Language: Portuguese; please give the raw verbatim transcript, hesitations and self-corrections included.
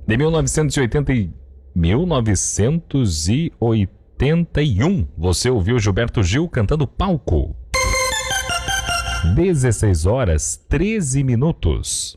De mil novecentos e oitenta e... mil novecentos e oitenta e um, você ouviu Gilberto Gil cantando Palco. dezesseis horas, treze minutos.